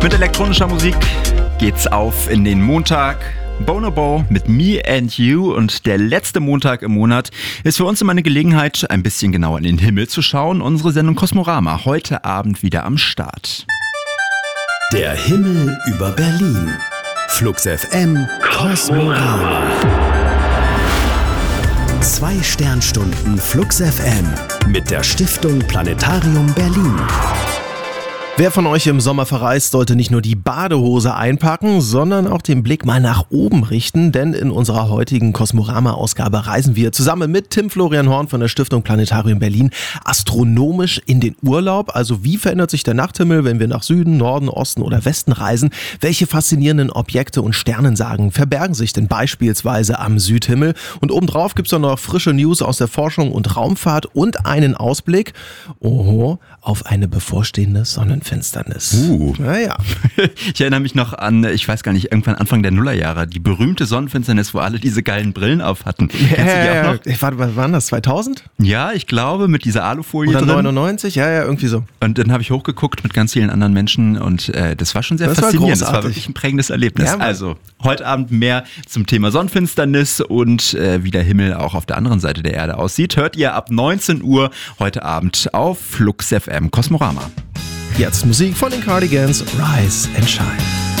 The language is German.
Mit elektronischer Musik geht's auf in den Montag. Bonobo mit Me and You, und der letzte Montag im Monat ist für uns immer eine Gelegenheit, ein bisschen genauer in den Himmel zu schauen. Unsere Sendung Kosmorama heute Abend wieder am Start. Der Himmel über Berlin. Flux FM Kosmorama. 2 Sternstunden Flux FM mit der Stiftung Planetarium Berlin. Wer von euch im Sommer verreist, sollte nicht nur die Badehose einpacken, sondern auch den Blick mal nach oben richten, denn in unserer heutigen Kosmorama-Ausgabe reisen wir zusammen mit Tim Florian Horn von der Stiftung Planetarium Berlin astronomisch in den Urlaub. Also wie verändert sich der Nachthimmel, wenn wir nach Süden, Norden, Osten oder Westen reisen? Welche faszinierenden Objekte und Sternensagen verbergen sich denn beispielsweise am Südhimmel? Und obendrauf gibt's dann noch frische News aus der Forschung und Raumfahrt und einen Ausblick auf eine bevorstehende Sonnenfinsternis. Naja. Ich erinnere mich noch an, ich weiß gar nicht, irgendwann Anfang der Nullerjahre, die berühmte Sonnenfinsternis, wo alle diese geilen Brillen auf hatten. Kennst du die auch noch? Was waren das, 2000? Ja, ich glaube, mit dieser Alufolie Oder drin. 99? Ja, irgendwie so. Und dann habe ich hochgeguckt mit ganz vielen anderen Menschen und das war schon sehr faszinierend. Das war wirklich ein prägendes Erlebnis. Ja, also, heute Abend mehr zum Thema Sonnenfinsternis und wie der Himmel auch auf der anderen Seite der Erde aussieht, hört ihr ab 19 Uhr heute Abend auf Flux FM Kosmorama. Jetzt Musik von den Cardigans, Rise and Shine.